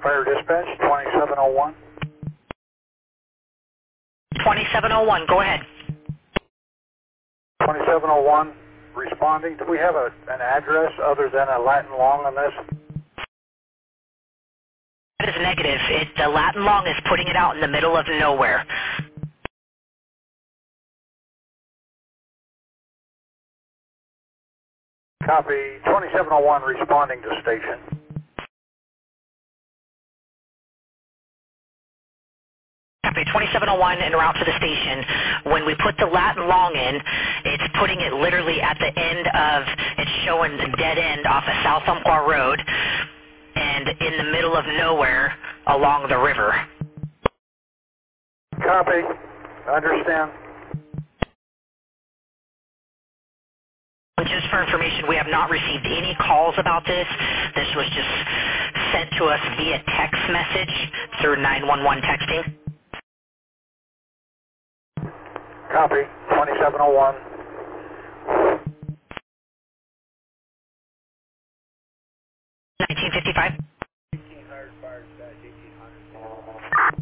Fire dispatch, 2701. 2701, go ahead. 2701, responding. Do we have an address other than a Latin long on this? That is negative. The Latin long is putting it out in the middle of nowhere. Copy. 2701, responding to station. Copy. 2701 en route to the station. When we put the Latin long in, it's putting it literally at the end of, it's showing the dead end off of South Umpqua Road and in the middle of nowhere along the river. Copy. Understand. Just for information, we have not received any calls about this. This was just sent to us via text message through 911 texting. Copy. 2701. 1955.